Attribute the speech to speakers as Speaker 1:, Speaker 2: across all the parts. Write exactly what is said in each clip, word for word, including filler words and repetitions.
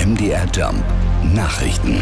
Speaker 1: M D R Jump Nachrichten.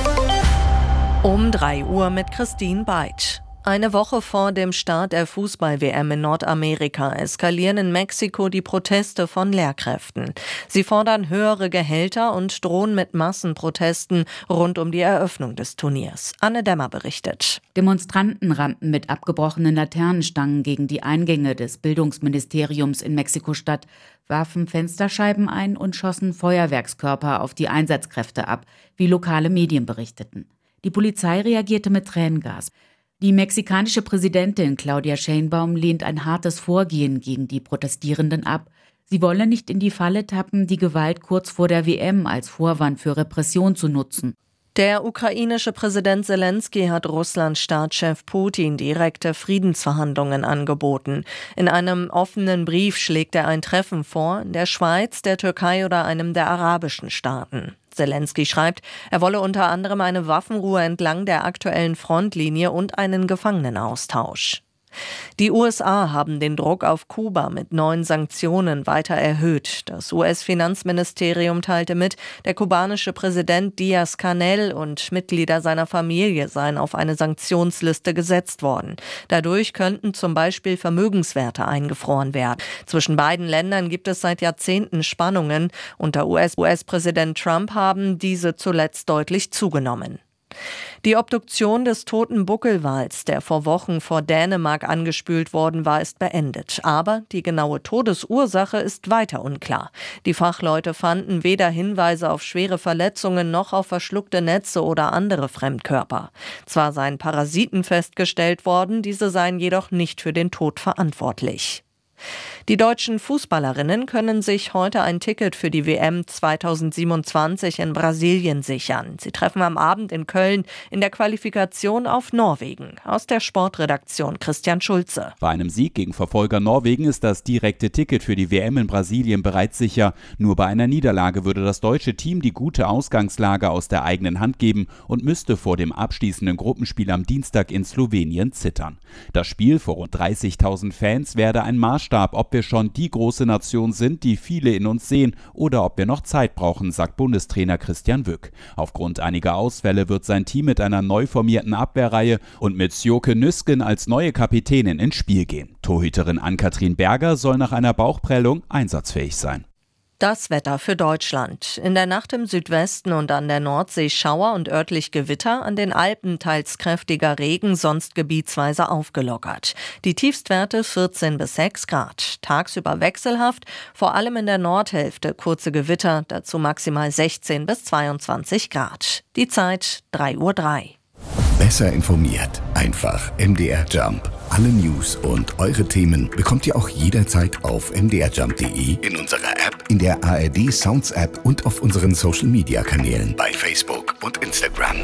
Speaker 2: Um drei Uhr mit Christine Beitsch. Eine Woche vor dem Start der Fußball-W M in Nordamerika eskalieren in Mexiko die Proteste von Lehrkräften. Sie fordern höhere Gehälter und drohen mit Massenprotesten rund um die Eröffnung des Turniers. Anne Dämmer berichtet.
Speaker 3: Demonstranten rannten mit abgebrochenen Laternenstangen gegen die Eingänge des Bildungsministeriums in Mexiko-Stadt, warfen Fensterscheiben ein und schossen Feuerwerkskörper auf die Einsatzkräfte ab, wie lokale Medien berichteten. Die Polizei reagierte mit Tränengas. Die mexikanische Präsidentin Claudia Sheinbaum lehnt ein hartes Vorgehen gegen die Protestierenden ab. Sie wolle nicht in die Falle tappen, die Gewalt kurz vor der W M als Vorwand für Repression zu nutzen.
Speaker 2: Der ukrainische Präsident Zelensky hat Russlands Staatschef Putin direkte Friedensverhandlungen angeboten. In einem offenen Brief schlägt er ein Treffen vor, in der Schweiz, der Türkei oder einem der arabischen Staaten. Zelensky schreibt, er wolle unter anderem eine Waffenruhe entlang der aktuellen Frontlinie und einen Gefangenenaustausch. Die U S A haben den Druck auf Kuba mit neuen Sanktionen weiter erhöht. Das U S-Finanzministerium teilte mit, der kubanische Präsident Díaz-Canel und Mitglieder seiner Familie seien auf eine Sanktionsliste gesetzt worden. Dadurch könnten zum Beispiel Vermögenswerte eingefroren werden. Zwischen beiden Ländern gibt es seit Jahrzehnten Spannungen. Unter U S-Präsident Trump haben diese zuletzt deutlich zugenommen. Die Obduktion des toten Buckelwals, der vor Wochen vor Dänemark angespült worden war, ist beendet. Aber die genaue Todesursache ist weiter unklar. Die Fachleute fanden weder Hinweise auf schwere Verletzungen noch auf verschluckte Netze oder andere Fremdkörper. Zwar seien Parasiten festgestellt worden, diese seien jedoch nicht für den Tod verantwortlich. Die deutschen Fußballerinnen können sich heute ein Ticket für die W M zweitausendsiebenundzwanzig in Brasilien sichern. Sie treffen am Abend in Köln in der Qualifikation auf Norwegen. Aus der Sportredaktion Christian Schulze.
Speaker 4: Bei einem Sieg gegen Verfolger Norwegen ist das direkte Ticket für die W M in Brasilien bereits sicher. Nur bei einer Niederlage würde das deutsche Team die gute Ausgangslage aus der eigenen Hand geben und müsste vor dem abschließenden Gruppenspiel am Dienstag in Slowenien zittern. Das Spiel vor rund dreißigtausend Fans werde ein Maßstab, ob wir schon die große Nation sind, die viele in uns sehen, oder ob wir noch Zeit brauchen, sagt Bundestrainer Christian Wück. Aufgrund einiger Ausfälle wird sein Team mit einer neu formierten Abwehrreihe und mit Sjoke Nüsken als neue Kapitänin ins Spiel gehen. Torhüterin Ann-Kathrin Berger soll nach einer Bauchprellung einsatzfähig sein.
Speaker 2: Das Wetter für Deutschland. In der Nacht im Südwesten und an der Nordsee Schauer und örtlich Gewitter, an den Alpen teils kräftiger Regen, sonst gebietsweise aufgelockert. Die Tiefstwerte vierzehn bis sechs Grad. Tagsüber wechselhaft, vor allem in der Nordhälfte kurze Gewitter, dazu maximal sechzehn bis zweiundzwanzig Grad. Die Zeit drei Uhr drei.
Speaker 1: Besser informiert. Einfach M D R Jump. Alle News und eure Themen bekommt ihr auch jederzeit auf m d r jump punkt d e, in unserer App, in der A R D Sounds App und auf unseren Social Media Kanälen bei Facebook und Instagram.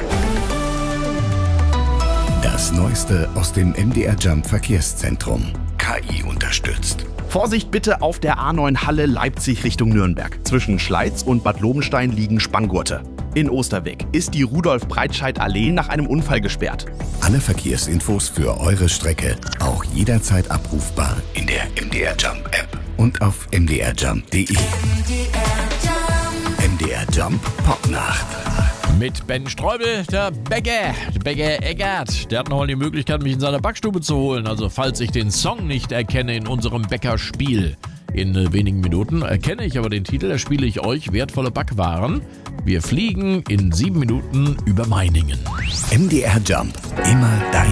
Speaker 1: Das Neueste aus dem M D R Jump Verkehrszentrum. K I unterstützt.
Speaker 5: Vorsicht bitte auf der A neun Halle Leipzig Richtung Nürnberg. Zwischen Schleiz und Bad Lobenstein liegen Spanngurte. In Osterweg ist die Rudolf-Breitscheid-Allee nach einem Unfall gesperrt.
Speaker 1: Alle Verkehrsinfos für eure Strecke auch jederzeit abrufbar in der M D R Jump App und auf m d r jump punkt d e. M D R Jump Popnacht.
Speaker 6: Mit Ben Streubel, der Bäcker, der Bäcker Eggert. Der hat noch mal die Möglichkeit, mich in seiner Backstube zu holen. Also falls ich den Song nicht erkenne in unserem Bäckerspiel. In äh, wenigen Minuten erkenne ich aber den Titel, da spiele ich euch wertvolle Backwaren. Wir fliegen in sieben Minuten über Meiningen.
Speaker 1: M D R Jump, immer dein